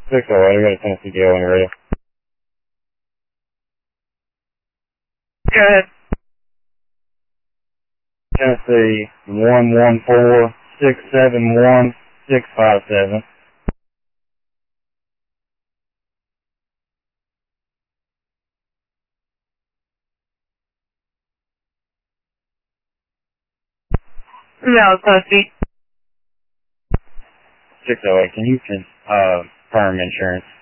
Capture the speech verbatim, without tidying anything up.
six oh eight, I got a Tennessee Gale on your radio. Go ahead. Tennessee one one four six seven one six five seven. No, Tennessee. six oh eight, can you can uh firm insurance?